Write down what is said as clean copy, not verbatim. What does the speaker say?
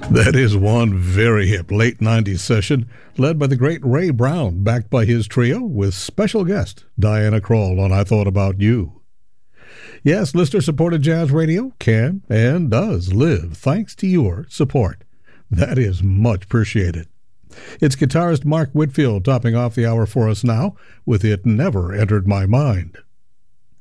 That is one very hip late 90s session led by the great Ray Brown, backed by his trio with special guest Diana Krall on I Thought About You. Yes, listener-supported jazz radio can and does live thanks to your support. That is much appreciated. It's guitarist Mark Whitfield topping off the hour for us now with It Never Entered My Mind.